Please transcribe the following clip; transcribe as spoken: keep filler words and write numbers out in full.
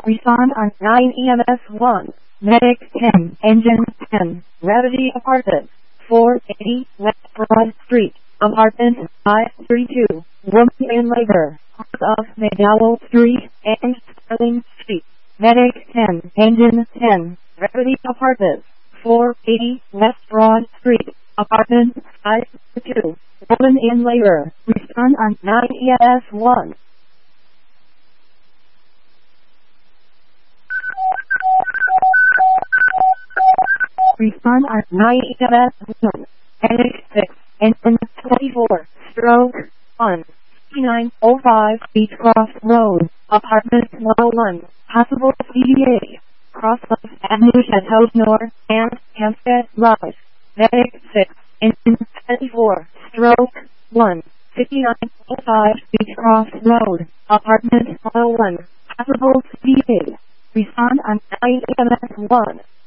Respond on nine E M S one. Medic ten. Engine ten. Gravity Apartment. four eighty West Broad Street. Apartment five thirty-two. Woman in labor. Part of McDowell Street and Sterling Street. Medic ten. Engine ten. Gravity Apartment. four eighty West Broad Street. Apartment five thirty-two. Woman in labor. Respond on nine E M S one. Respond on nine E M S one. Medic six. Engine twenty-four. Stroke one. nine oh five Beechcroft Road. Apartment one oh one. Possible C D A. Cross of Avenue Chateau North and Hampstead Rise. Medic six. Engine twenty-four. Stroke one. fifty-nine oh five Beechcroft Road. Apartment one oh one. Possible C D A. Respond on nine E M S one.